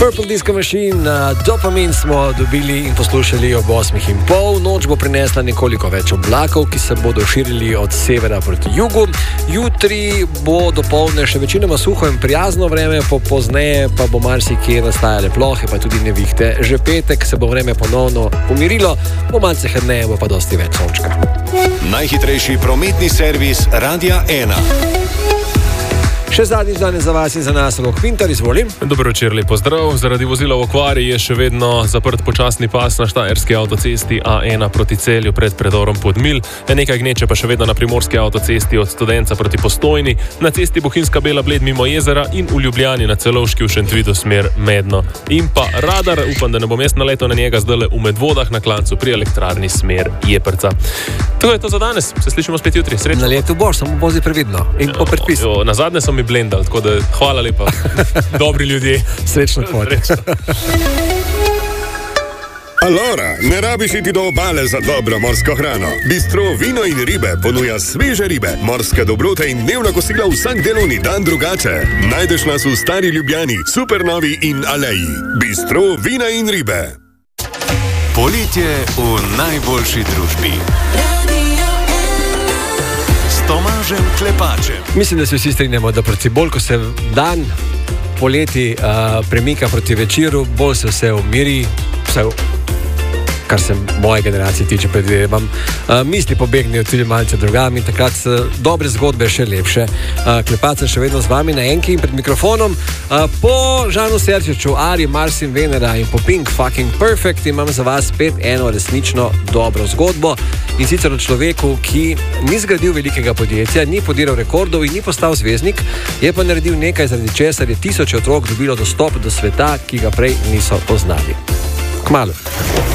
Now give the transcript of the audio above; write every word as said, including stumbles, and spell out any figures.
Purple Disco Machine, uh, Dopamin smo dobili in poslušali ob osmih in pol. Noč bo prinesla nekoliko več oblakov, ki se bodo širili od severa proti jugu. Jutri bo dopoldne še večinoma suho in prijazno vreme, popozneje pa bo marsikje nastajale plohe, pa tudi nevihte. Že petek se bo vreme ponovno pomirilo, bo malce hladneje, bo pa dosti več sončka. Najhitrejši prometni servis Radia ena. Še zadnjič danes za vas in za nas, Rok Pintar, izvolim. Dobro večer, lep pozdrav. Zaradi vozila v okvari je še vedno zaprt počasni pas na štajerski avtocesti A ena proti Celju pred predorom Podmilj. Nekaj gneče pa še vedno na primorski avtocesti od Studenca proti Postojni, na cesti Bohinjska Bela Bled mimo jezera in v Ljubljani na Celovški v Šentvidu smer Medno. In pa radar, upam, da ne bom jaz naletel na njega zdajle v Medvodah na Klancu pri elektrarni smer Jeprca. Tako je to za danes, se slišimo spet jutri. Srečno. Na letu boš, samo vozi previdno in po predpisu. Na zadnje so mi blendali, tako da hvala lepa. Dobri ljudje. Srečno pot. Alora, ne rabiš iti do obale za dobro morsko hrano. Bistro Vino in ribe ponuja sveže ribe, morske dobrote in dnevna kosila vsak delovni dan drugače. Najdeš nas v Stari Ljubljani, Supernovi in Aleji. Bistro Vina in ribe. Poletje v najboljši družbi. Tomažem Klepačem. Mislim, da se vsi strinjamo, da proti bolj, ko se dan poleti uh, premika proti večeru, bolj se vse umiri, vse, kar se moje generacije tiče, predvidevam. Uh, misli pobegnejo tudi malce drugam in takrat so dobre zgodbe še lepše. Uh, Klepač še vedno z vami na enki in pred mikrofonom. Uh, po Žanu Serčiču, Ari, Mars in Venera in po Pink Fucking Perfect imam za vas spet eno resnično dobro zgodbo. In sicer o človeku, ki ni zgradil velikega podjetja, ni podiral rekordov in ni postal zvezdnik, je pa naredil nekaj, zaradi česar je tisoče otrok dobilo dostop do sveta, ki ga prej niso poznali. Kmalu.